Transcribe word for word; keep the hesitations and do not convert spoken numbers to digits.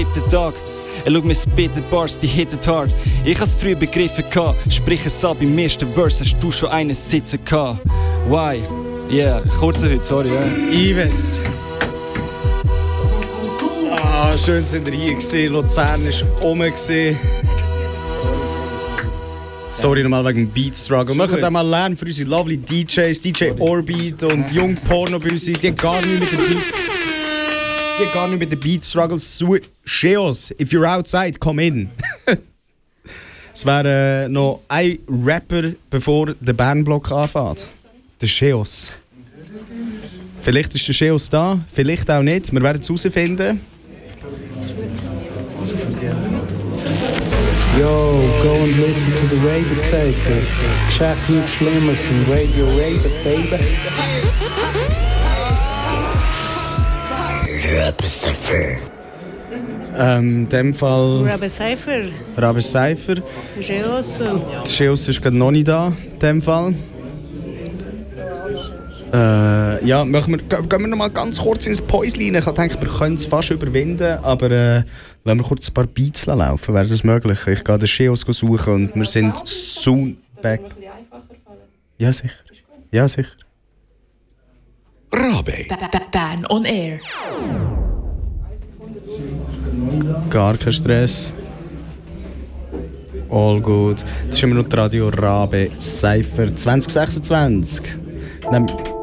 siebten Tag. Er schaut mir spittet Bars, die hitten hard. Ich hab's früh begriffen gehabt. Sprich es ab, im ersten Verse hast du schon einen sitzen gehabt. Why? Yeah, kurze heute, sorry. Yeah. Ives. Ah, schön sind wir hier gesehen. Luzern ist oben gesehen. Sorry nochmal wegen dem Beat Struggle. Wir können auch mal lernen für unsere lovely D Js, D J Orbit und Jung Porno bei uns. Die haben gar nicht mit dem Beat, die haben gar nicht mit den Beat Struggles zu. Sheos, if you're outside, come in. Es wäre äh, noch ein Rapper, bevor der Bernblock anfängt. Der Sheos. Vielleicht ist der Sheos da, vielleicht auch nicht. Wir werden es herausfinden. Yo, go and listen to the Raven Cypher. Check Luke Schlimmers and Radio Raven, baby. Rabe Cypher. Ähm, in dem Fall. Rabe Cypher. Rabe Cypher. Sheos. Der Sheos ist gerade noch nicht da, in dem Fall. Äh, ja, machen wir, gehen wir noch mal ganz kurz ins Päuschen. Ich denke, wir können es fast überwinden, aber äh, wenn wir kurz ein paar Beats laufen, wäre das möglich. Ich gehe den Sheos suchen und wir sind soon back. Ja, sicher. Ja, sicher. Rabe. Bern on Air. Gar kein Stress. All good. Das ist immer noch die Radio Rabe Cypher zwanzig sechsundzwanzig. Nein,